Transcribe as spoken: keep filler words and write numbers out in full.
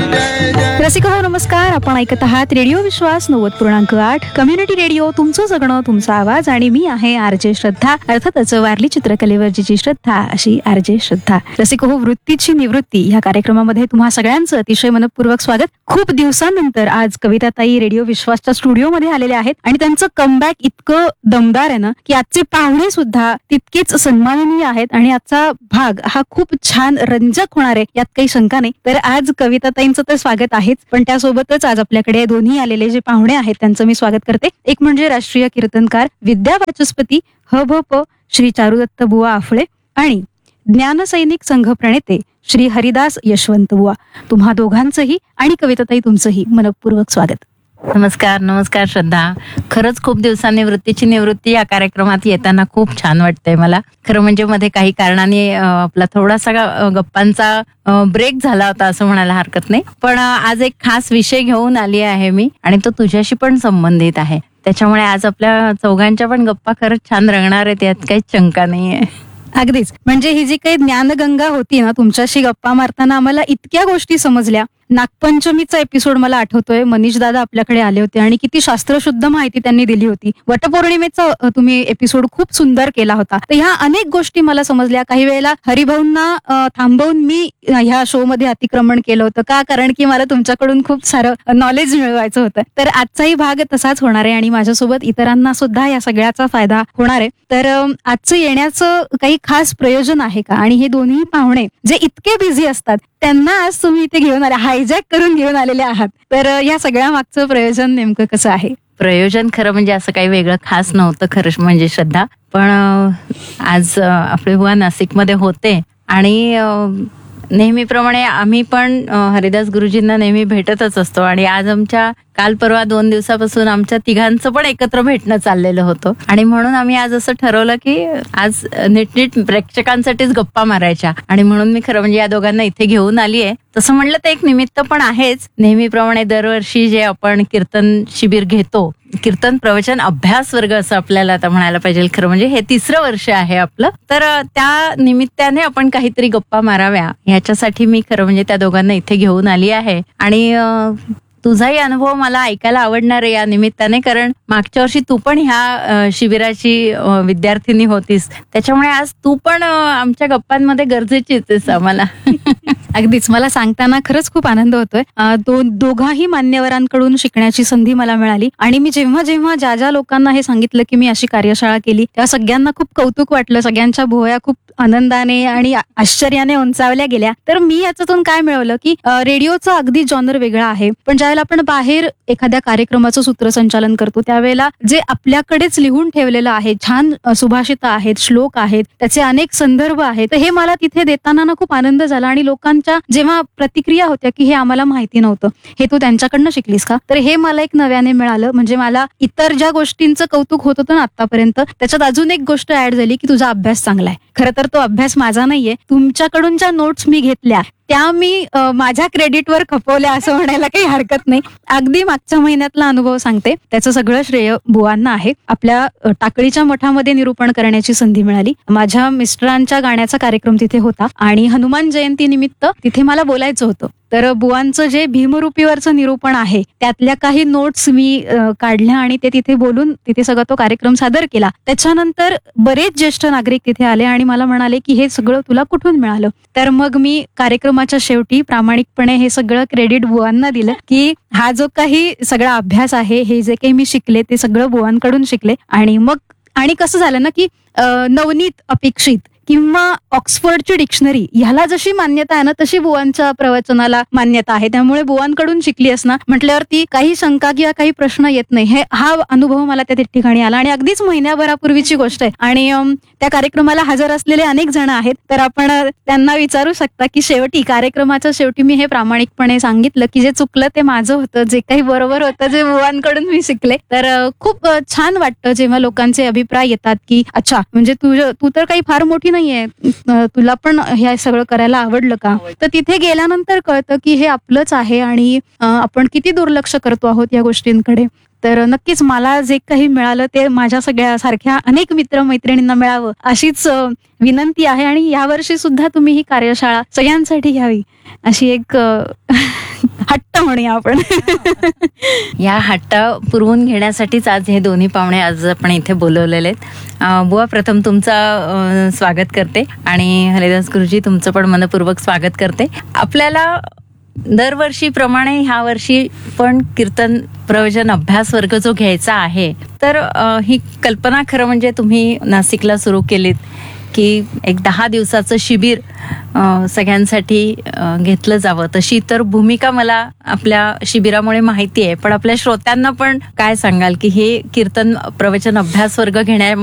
रसिक हो नमस्कार. आपण ऐकत आहात रेडिओ विश्वास नव्वद पूर्णांक आठ कम्युनिटी रेडिओ. तुमचं जगणं तुमचा आवाज आणि मी आहे आरजे श्रद्धा. अर्थातच वारली चित्रकलेवरची श्रद्धा अशी आरजे श्रद्धा. रसिक हो वृत्तीची निवृत्ती या कार्यक्रमामध्ये तुम्हा सगळ्यांचं अतिशय मनपूर्वक स्वागत. खूप दिवसांनंतर आज कविताताई रेडिओ विश्वासच्या स्टुडिओमध्ये आलेले आहेत आणि त्यांचं कमबॅक इतकं दमदार आहे ना की आजचे पाहुणे सुद्धा तितकेच सन्माननीय आहेत आणि आजचा भाग हा खूप छान रंजक होणार आहे यात काही शंका नाही. तर आज कविताताईंचं तर स्वागत आहेच, पण त्यासोबतच आज आपल्याकडे दोन्ही आलेले जे पाहुणे आहेत त्यांचं मी स्वागत करते. एक म्हणजे राष्ट्रीय कीर्तनकार विद्या वाचस्पती ह भ प श्री चारुदत्त बुवा आफळे आणि ज्ञानसैनिक संघ प्रणेते श्री हरिदास यशवंत बुवा. तुम्हा दोघांचंही आणि कविताताई तुमचंही मनपूर्वक स्वागत. नमस्कार. नमस्कार श्रद्धा. खरंच खूप दिवसांनी वृत्तीची निवृत्ती या कार्यक्रमात येताना खूप छान वाटतंय मला. खरं म्हणजे मध्ये काही कारणाने आपला थोडासा गप्पांचा ब्रेक झाला होता असं म्हणायला हरकत नाही, पण आज एक खास विषय घेऊन आली आहे मी आणि तो तुझ्याशी पण संबंधित आहे. त्याच्यामुळे आज आपल्या चौघांच्या पण गप्पा खरंच छान रंगणार आहेत यात काहीच शंका नाहीये. अगदीच. म्हणजे ही जी काही ज्ञानगंगा होती ना तुमच्याशी गप्पा मारताना आम्हाला इतक्या गोष्टी समजल्या. नागपंचमीचा एपिसोड मला आठवतोय, मनीष दादा आपल्याकडे आले होते आणि किती शास्त्रशुद्ध माहिती त्यांनी दिली होती. वटपौर्णिमेचा तुम्ही एपिसोड खूप सुंदर केला होता. तर ह्या अनेक गोष्टी मला समजल्या. काही वेळेला हरिभाऊंना थांबवून मी ह्या शो मध्ये अतिक्रमण केलं होतं का, कारण की मला तुमच्याकडून खूप सारं नॉलेज मिळवायचं होतं. तर आजचाही भाग तसाच होणार आहे आणि माझ्यासोबत इतरांना सुद्धा या सगळ्याचा फायदा होणार आहे. तर आजचं येण्याचं काही खास प्रयोजन आहे का? आणि हे दोन्ही पाहुणे जे इतके बिझी असतात त्यांना आज तुम्ही इथे घेऊन आले, हायजॅक करून घेऊन आलेले आहात. तर या सगळ्या मागचं प्रयोजन नेमकं कसं आहे? प्रयोजन खरं म्हणजे असं काही वेगळं खास नव्हतं खरं म्हणजे श्रद्धा, पण आज आपले बुवा नाशिकमध्ये होते आणि नेहमीप्रमाणे आम्ही पण हरिदास गुरुजींना नेहमी भेटतच असतो आणि आज आमच्या काल परवा दोन दिवसापासून आमच्या तिघांचं पण एकत्र भेटणं चाललेलं होतं आणि म्हणून आम्ही आज असं ठरवलं की आज नीटनीट प्रेक्षकांसाठीच गप्पा मारायच्या आणि म्हणून मी खरं म्हणजे या दोघांना इथे घेऊन आली आहे. तसं म्हणलं तर एक निमित्त पण आहेच. नेहमीप्रमाणे दरवर्षी जे आपण कीर्तन शिबिर घेतो, कीर्तन प्रवचन अभ्यास वर्ग असं आपल्याला आता म्हणायला पाहिजे, खरं म्हणजे हे तिसरं वर्ष आहे आपलं. तर त्या निमित्ताने आपण काहीतरी गप्पा माराव्या ह्याच्यासाठी मी खरं म्हणजे त्या दोघांना इथे घेऊन आली आहे आणि तुझाही अनुभव मला ऐकायला आवडणार आहे या निमित्ताने, कारण मागच्या वर्षी तू पण ह्या शिबिराची विद्यार्थिनी होतीस. त्याच्यामुळे आज तू पण आमच्या गप्पांमध्ये गरजेचीच आहेस आम्हाला. अगदीच. मला सांगताना खरंच खूप आनंद होतोय. दो दोघाही मान्यवरांकडून शिकण्याची संधी मला मिळाली आणि मी जेव्हा जेव्हा ज्या ज्या लोकांना हे सांगितलं की मी अशी कार्यशाळा केली तेव्हा सगळ्यांना खूप कौतुक वाटलं. सगळ्यांच्या भुवया खूप आनंदाने आणि आश्चर्याने उंचावल्या गेल्या. तर मी याच्यातून काय मिळवलं की रेडिओचा अगदी जॉनर वेगळा आहे, पण ज्यावेळेला आपण बाहेर एखाद्या कार्यक्रमाचं सूत्रसंचालन करतो त्यावेळेला जे आपल्याकडेच लिहून ठेवलेलं आहे, छान सुभाषित आहेत, श्लोक आहेत, त्याचे अनेक संदर्भ आहेत, तर हे मला तिथे देताना ना खूप आनंद झाला. आणि लोकांच्या जेव्हा प्रतिक्रिया होत्या की हे आम्हाला माहिती नव्हतं, हे तू त्यांच्याकडनं शिकलीस का, तर हे मला एक नव्याने मिळालं. म्हणजे मला इतर ज्या गोष्टींचं कौतुक होत होतं ना आतापर्यंत, त्याच्यात अजून एक गोष्ट ऍड झाली की तुझा अभ्यास चांगला आहे. खरं तर तो अभ्यास माझा नाहीये, तुमच्याकडून ज्या नोट्स मी घेतल्या त्या मी माझ्या क्रेडिटवर खपवल्या असं म्हणायला काही हरकत नाही. अगदी मागच्या महिन्यातला अनुभव सांगते, त्याचं सगळं श्रेय बुवांना आहे. आपल्या टाकळीच्या मठामध्ये निरूपण करण्याची संधी मिळाली. माझ्या मिस्टरांच्या गाण्याचा कार्यक्रम तिथे होता आणि हनुमान जयंती निमित्त तिथे मला बोलायचं होतं. तर बुवांचं जे भीमरूपीवरचं निरूपण आहे त्यातल्या काही नोट्स मी काढल्या आणि ते तिथे बोलून तिथे सगळं तो कार्यक्रम सादर केला. त्याच्यानंतर बरेच ज्येष्ठ नागरिक तिथे आले आणि मला म्हणाले की हे सगळं तुला कुठून मिळालं. तर मग मी कार्यक्रमाच्या शेवटी प्रामाणिकपणे हे सगळं क्रेडिट बुवांना दिलं की हा जो काही सगळा अभ्यास आहे, हे जे काही मी शिकले ते सगळं बुवांकडून शिकले. आणि मग आणि कसं झालं ना की नवनीत अपेक्षित किंवा ऑक्सफर्डची डिक्शनरी ह्याला जशी मान्यता आहे ना तशी बुवांच्या प्रवचनाला मान्यता आहे. त्यामुळे बुवांकडून शिकली असना म्हटल्यावरती काही शंका किंवा काही प्रश्न येत नाही. हे हा अनुभव मला त्या ठिकाणी आला आणि अगदीच महिन्याभरापूर्वीची गोष्ट आहे. आणि त्या कार्यक्रमाला हजर असलेले अनेक जण आहेत, तर आपण त्यांना विचारू शकता की शेवटी कार्यक्रमाच्या शेवटी मी हे प्रामाणिकपणे सांगितलं की जे चुकलं ते माझं होतं, जे काही बरोबर होतं जे बुवांकडून मी शिकले. तर खूप छान वाटतं जेव्हा लोकांचे अभिप्राय येतात की अच्छा म्हणजे तू तू तर काही फार मोठी नाहीये, तुला पण हे सगळं करायला आवडलं का. तर तिथे गेल्यानंतर कळतं की हे आपलंच आहे आणि आपण किती दुर्लक्ष करतो आहोत या गोष्टींकडे. तर नक्कीच मला जे काही मिळालं ते माझ्या सगळ्या सारख्या अनेक मित्र मैत्रिणींना मिळावं अशीच विनंती आहे. आणि यावर्षी सुद्धा तुम्ही ही कार्यशाळा सगळ्यांसाठी घ्यावी अशी एक हट्ट म्हणूया आपण. या हट्टा पुरवून घेण्यासाठीच आज हे दोन्ही पाहुणे आज आपण इथे बोलवलेले आहेत. अं, बुवा, प्रथम तुमचा अं, स्वागत करते आणि हरिदास गुरुजी तुमचं पण मनपूर्वक स्वागत करते. आपल्याला दरवर्षीप्रमाणे ह्या वर्षी पण कीर्तन प्रवचन अभ्यास वर्ग जो घ्यायचा आहे, तर अं, ही कल्पना खरं म्हणजे तुम्ही नाशिकला सुरू केलीत की एक दहा दिवसाचं शिबिर अ, सगळ्यांसाठी अ, घेतलं जावं. तशी तर भूमिका मला आपल्या शिबिरामुळे माहिती आहे, पण आपल्या श्रोत्यांना पण काय सांगाल की हे कीर्तन प्रवचन अभ्यास वर्ग घेण्या